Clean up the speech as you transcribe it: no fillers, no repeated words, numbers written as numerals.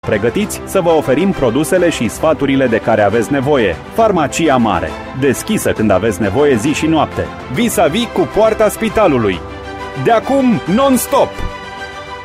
Pregătiți să vă oferim produsele și sfaturile de care aveți nevoie. Farmacia Mare, deschisă când aveți nevoie zi și noapte. Vis-a-vis cu poarta spitalului. De acum, non-stop!